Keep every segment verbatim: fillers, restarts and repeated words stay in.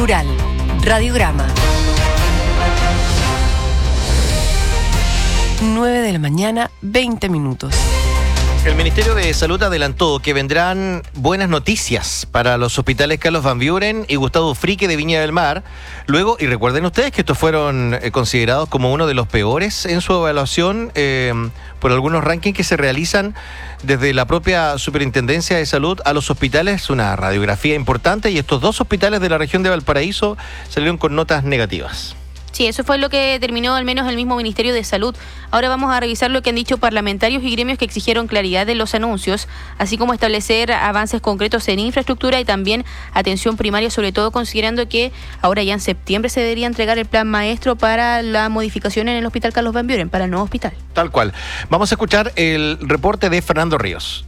Rural. Radiograma. nueve de la mañana, veinte minutos. El Ministerio de Salud adelantó que vendrán buenas noticias para los hospitales Carlos Van Buren y Gustavo Fricke de Viña del Mar. Luego, y recuerden ustedes que estos fueron eh, considerados como uno de los peores en su evaluación eh, por algunos rankings que se realizan desde la propia Superintendencia de Salud a los hospitales. Una radiografía importante, y estos dos hospitales de la región de Valparaíso salieron con notas negativas. Sí, eso fue lo que determinó al menos el mismo Ministerio de Salud. Ahora vamos a revisar lo que han dicho parlamentarios y gremios que exigieron claridad en los anuncios, así como establecer avances concretos en infraestructura y también atención primaria, sobre todo considerando que ahora ya en septiembre se debería entregar el plan maestro para la modificación en el Hospital Carlos Van Buren, para el nuevo hospital. Tal cual. Vamos a escuchar el reporte de Fernando Ríos.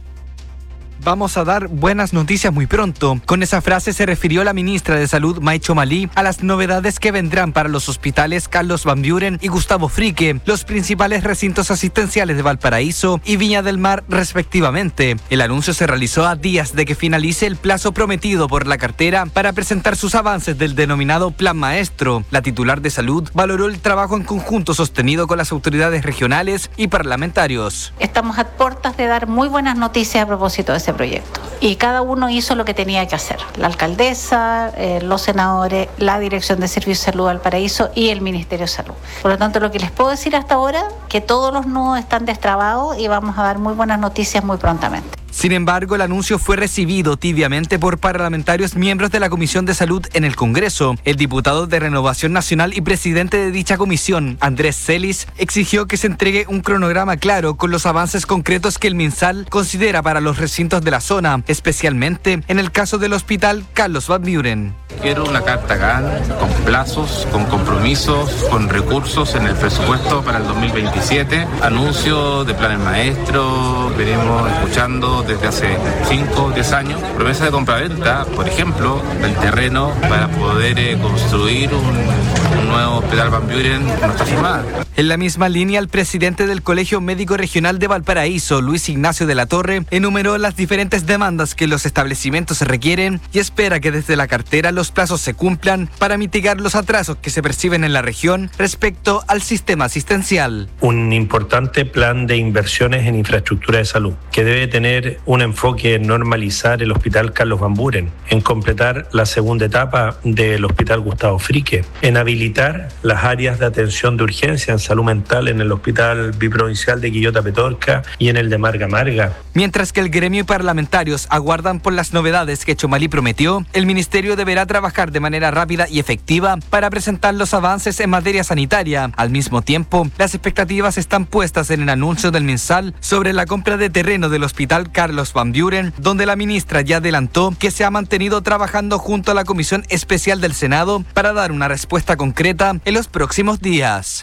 Vamos a dar buenas noticias muy pronto. Con esa frase se refirió la ministra de Salud, May Chomali, a las novedades que vendrán para los hospitales Carlos Van Buren y Gustavo Fricke, los principales recintos asistenciales de Valparaíso y Viña del Mar, respectivamente. El anuncio se realizó a días de que finalice el plazo prometido por la cartera para presentar sus avances del denominado Plan Maestro. La titular de Salud valoró el trabajo en conjunto sostenido con las autoridades regionales y parlamentarios. Estamos a puertas de dar muy buenas noticias a propósito de ese proyecto. Y cada uno hizo lo que tenía que hacer. La alcaldesa, eh, los senadores, la Dirección de Servicios de Salud Valparaíso y el Ministerio de Salud. Por lo tanto, lo que les puedo decir hasta ahora, que todos los nudos están destrabados y vamos a dar muy buenas noticias muy prontamente. Sin embargo, el anuncio fue recibido tibiamente por parlamentarios miembros de la Comisión de Salud en el Congreso. El diputado de Renovación Nacional y presidente de dicha comisión, Andrés Celis, exigió que se entregue un cronograma claro con los avances concretos que el MinSal considera para los recintos de la zona, especialmente en el caso del Hospital Carlos Van Buren. Quiero una carta GAN con plazos, con compromisos, con recursos en el presupuesto para el dos mil veintisiete, anuncio de planes maestros, venimos escuchando desde hace cinco o diez años, promesa de compraventa, por ejemplo, del terreno para poder eh, construir un, un nuevo Hospital Van Buren en nuestra ciudad. En la misma línea, el presidente del Colegio Médico Regional de Valparaíso, Luis Ignacio de la Torre, enumeró las diferentes demandas que los establecimientos requieren y espera que desde la cartera los plazos se cumplan para mitigar los atrasos que se perciben en la región respecto al sistema asistencial. Un importante plan de inversiones en infraestructura de salud, que debe tener un enfoque en normalizar el Hospital Carlos Van Buren, en completar la segunda etapa del Hospital Gustavo Fricke, en habilitar las áreas de atención de urgencia en salud mental en el Hospital Biprovincial de Quillota Petorca y en el de Marga Marga. Mientras que el gremio y parlamentarios aguardan por las novedades que Chomali prometió, el ministerio deberá trabajar de manera rápida y efectiva para presentar los avances en materia sanitaria. Al mismo tiempo, las expectativas están puestas en el anuncio del MinSal sobre la compra de terreno del Hospital Carlos Van Buren, donde la ministra ya adelantó que se ha mantenido trabajando junto a la Comisión Especial del Senado para dar una respuesta concreta en los próximos días.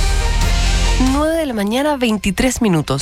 nueve de la mañana, veintitrés minutos.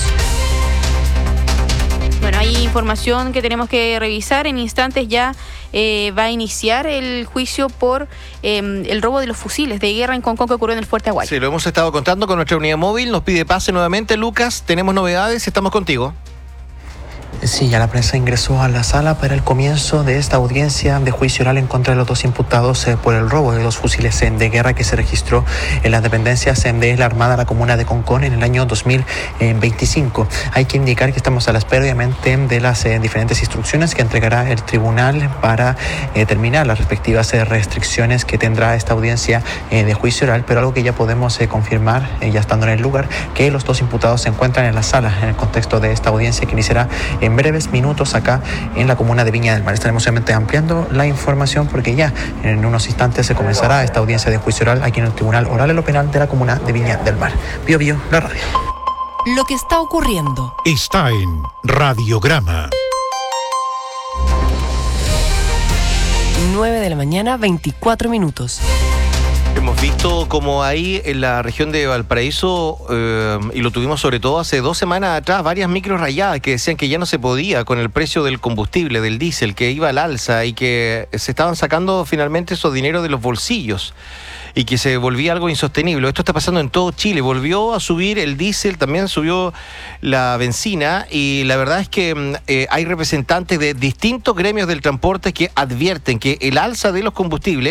Bueno, hay información que tenemos que revisar. En instantes ya eh, va a iniciar el juicio por eh, el robo de los fusiles de guerra en Concón que ocurrió en el Fuerte Aguayo. Sí, lo hemos estado contando con nuestra unidad móvil. Nos pide pase nuevamente. Lucas, tenemos novedades. Estamos contigo. Sí, ya la prensa ingresó a la sala para el comienzo de esta audiencia de juicio oral en contra de los dos imputados eh, por el robo de dos fusiles eh, de guerra que se registró en las dependencias eh, de la Armada de la comuna de Concón en el año dos mil veinticinco. Hay que indicar que estamos a la espera, obviamente, de las eh, diferentes instrucciones que entregará el tribunal para eh, terminar las respectivas eh, restricciones que tendrá esta audiencia eh, de juicio oral, pero algo que ya podemos eh, confirmar, eh, ya estando en el lugar, que los dos imputados se encuentran en la sala en el contexto de esta audiencia que iniciará en breves minutos acá en la comuna de Viña del Mar. Estaremos obviamente ampliando la información porque ya en unos instantes se comenzará esta audiencia de juicio oral aquí en el Tribunal Oral en lo Penal de la comuna de Viña del Mar. Bio Bio, la radio. Lo que está ocurriendo está en Radiograma. nueve de la mañana, veinticuatro minutos. Hemos visto como ahí en la región de Valparaíso, eh, y lo tuvimos sobre todo hace dos semanas atrás, varias micros rayadas que decían que ya no se podía con el precio del combustible, del diésel, que iba al alza y que se estaban sacando finalmente esos dineros de los bolsillos y que se volvía algo insostenible. Esto está pasando en todo Chile. Volvió a subir el diésel, también subió la benzina y la verdad es que eh, hay representantes de distintos gremios del transporte que advierten que el alza de los combustibles